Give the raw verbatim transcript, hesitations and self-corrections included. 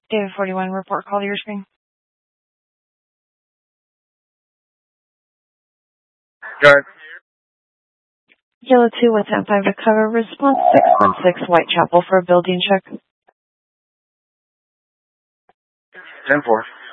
David forty-one, report call to your screen. Good. Yellow two, one seven five, recover, response six one six, Whitechapel for a building check. ten four.